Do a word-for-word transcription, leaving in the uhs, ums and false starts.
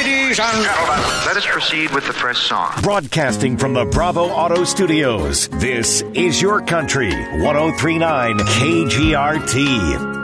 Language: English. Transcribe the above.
Ladies and gentlemen, let us proceed with the first song. Broadcasting from the Bravo Auto Studios, this is Your Country, one oh three point nine K G R T.